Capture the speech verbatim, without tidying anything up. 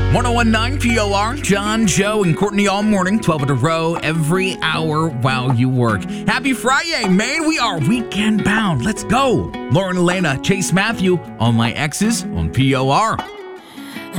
ten19 P O R, John, Joe, and Courtney all morning, twelve in a row, every hour while you work. Happy Friday, man. We are weekend bound. Let's go. Lauren Elena, Chase Matthew, all my exes on P O R.